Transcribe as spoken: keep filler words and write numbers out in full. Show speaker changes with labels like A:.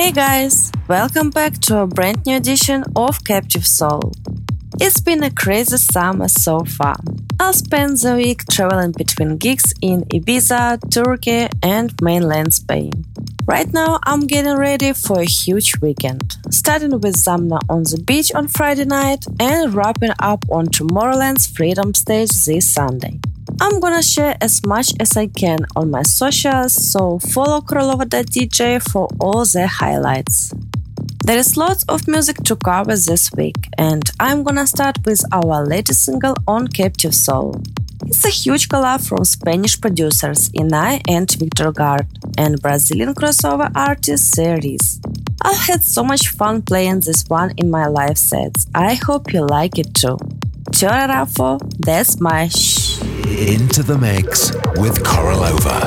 A: Hey guys, welcome back to a brand new edition of Captive Soul. It's been a crazy summer so far. I'll spend the week traveling between gigs in Ibiza, Turkey, and mainland Spain. Right now, I'm getting ready for a huge weekend, starting with Zamna on the beach on Friday night and wrapping up on Tomorrowland's Freedom Stage this Sunday. I'm gonna share as much as I can on my socials, so follow Krolova dot d j for all the highlights. There is lots of music to cover this week, and I'm gonna start with our latest single on Captive Soul. It's a huge collab from Spanish producers Inai and Victor Gard and Brazilian crossover artist Ceres. I had so much fun playing this one in my live sets. I hope you like it too. Turn it up for That's My Shh.
B: Into the mix with Korolova.